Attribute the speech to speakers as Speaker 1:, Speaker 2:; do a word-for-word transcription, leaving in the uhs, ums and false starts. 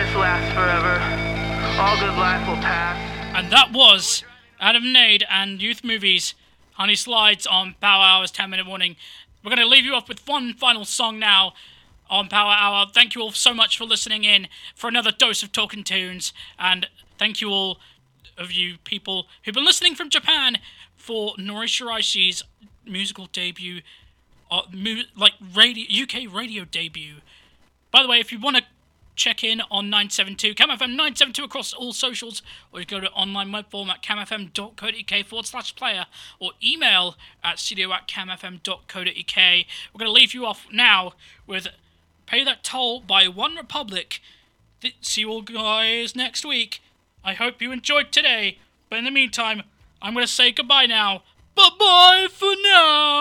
Speaker 1: this lasts forever. All good life will pass.
Speaker 2: And that was Adam Nade and Youth Movies, Honey Slides on Power Hour's ten minute warning. We're going to leave you off with one final song now on Power Hour. Thank you all so much for listening in for another dose of Talking Tunes, and thank you all of you people who've been listening from Japan for Nori Shiraishi's musical debut, uh, mu- like radio U K radio debut. By the way, if you want to check in on nine seven two, CamFM nine seven two across all socials, or you go to online web form at camfm.co.uk forward slash player, or email at studio at camfm.co.uk. We're going to leave you off now with Pay That Toll by One Republic. See you all guys next week. I hope you enjoyed today, but in the meantime, I'm going to say goodbye now. Bye-bye for now!